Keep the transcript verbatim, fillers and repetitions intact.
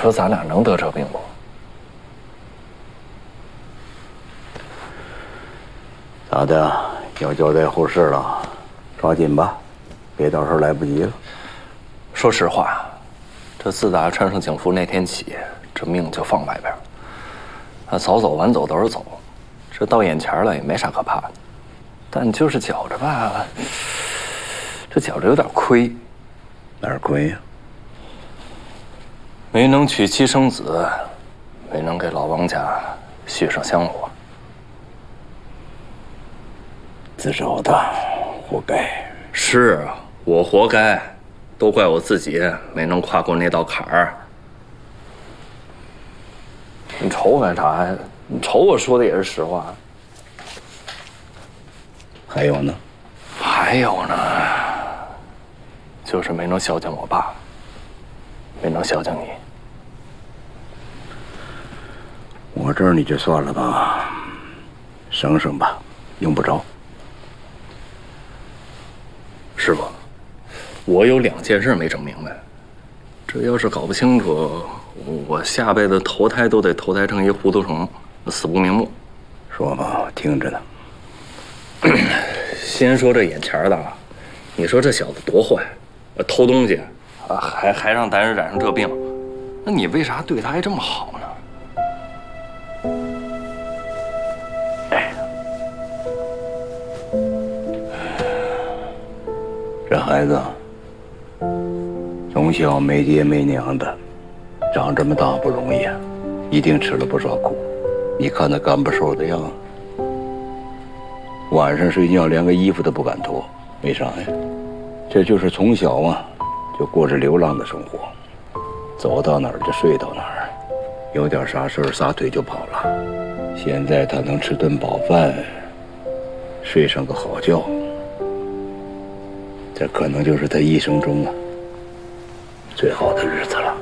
说咱俩能得这病不？ 咋的？要交代后事了，抓紧吧，别到时候来不及了。 说实话，这自打穿上警服那天起，这命就放外边。啊，早走晚走都是走，这到眼前了也没啥可怕的。但就是觉着吧，这觉着有点亏。 哪儿亏呀？ 没能娶妻生子，没能给老王家续上香火。 自找的，活该。 是啊，我活该，都怪我自己没能跨过那道坎儿。你瞅干啥呀？你瞅我说的也是实话。 还有呢？ 还有呢，就是没能孝敬我爸，没能孝敬你。 我这儿你就算了吧，省省吧，用不着。 师傅，我有两件事没整明白，这要是搞不清楚，我下辈子投胎都得投胎成一糊涂虫，死不瞑目。 说吧，我听着呢。 先说这眼前的，你说这小子多坏，偷东西，啊，还还让咱人染上这病，那你为啥对他还这么好呢？ 哎，这孩子从小没爹没娘的，长这么大不容易啊，一定吃了不少苦。你看他干巴瘦的样子，晚上睡觉连个衣服都不敢脱，为啥呀？这就是从小啊就过着流浪的生活，走到哪儿就睡到哪儿，有点啥事儿撒腿就跑了。现在他能吃顿饱饭，睡上个好觉，这可能就是他一生中啊最好的日子了。